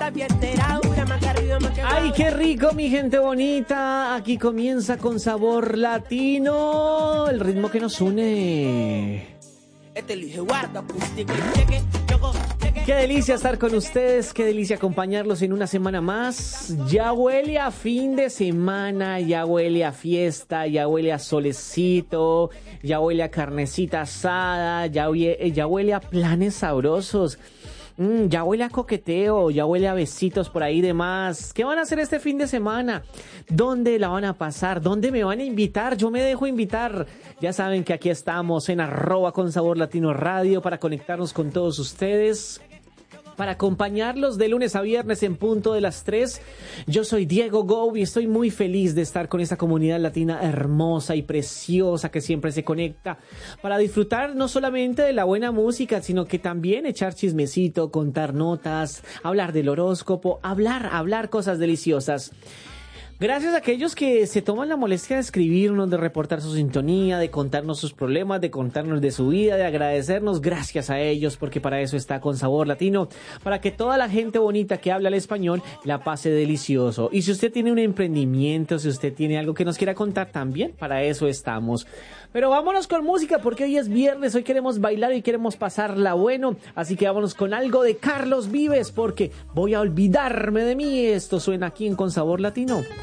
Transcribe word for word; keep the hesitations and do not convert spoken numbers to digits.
Ay, qué rico, mi gente bonita. Aquí comienza con sabor latino, el ritmo que nos une. Qué delicia estar con ustedes, qué delicia acompañarlos en una semana más. Ya huele a fin de semana, ya huele a fiesta, ya huele a solecito, ya huele a carnecita asada, ya huele, ya huele a planes sabrosos. Mm, ya huele a coqueteo, ya huele a besitos por ahí de más. ¿Qué van a hacer este fin de semana? ¿Dónde la van a pasar? ¿Dónde me van a invitar? Yo me dejo invitar. Ya saben que aquí estamos en arroba con sabor latino radio para conectarnos con todos ustedes, para acompañarlos de lunes a viernes en punto de las tres. Yo soy Diego Go y estoy muy feliz de estar con esta comunidad latina hermosa y preciosa que siempre se conecta para disfrutar no solamente de la buena música, sino que también echar chismecito, contar notas, hablar del horóscopo, hablar, hablar cosas deliciosas. Gracias a aquellos que se toman la molestia de escribirnos, de reportar su sintonía, de contarnos sus problemas, de contarnos de su vida, de agradecernos. Gracias a ellos, porque para eso está Con Sabor Latino, para que toda la gente bonita que habla el español la pase delicioso. Y si usted tiene un emprendimiento, si usted tiene algo que nos quiera contar, también para eso estamos. Pero vámonos con música, porque hoy es viernes, hoy queremos bailar y queremos pasarla bueno. Así que vámonos con algo de Carlos Vives, porque voy a olvidarme de mí. Esto suena aquí en Con Sabor Latino.